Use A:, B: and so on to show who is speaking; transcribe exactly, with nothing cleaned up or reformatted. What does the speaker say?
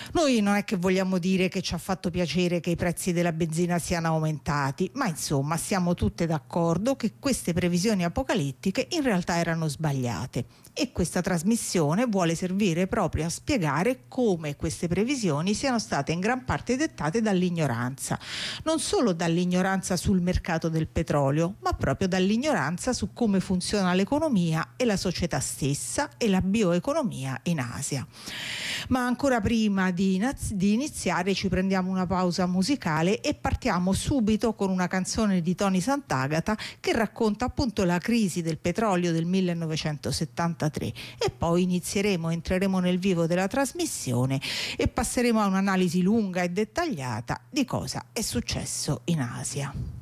A: Noi non è che vogliamo dire che ci ha fatto piacere che i prezzi della benzina siano aumentati, ma insomma siamo tutte d'accordo che queste previsioni apocalittiche in realtà erano sbagliate, e questa trasmissione vuole servire proprio a spiegare come queste previsioni siano state in gran parte dettate dall'ignoranza, non solo dall'ignoranza sul mercato del petrolio, ma proprio dall'ignoranza su come funziona l'economia e la società stessa e la bioeconomia in Asia. Ma ancora prima di, inaz- di iniziare ci prendiamo una pausa musicale e partiamo subito con una canzone di Tony Sant'Agata che racconta appunto la crisi del petrolio del millenovecentosettantatré, e poi inizieremo, entreremo nel vivo della trasmissione e passeremo a un'analisi lunga e dettagliata di cosa è successo in Asia.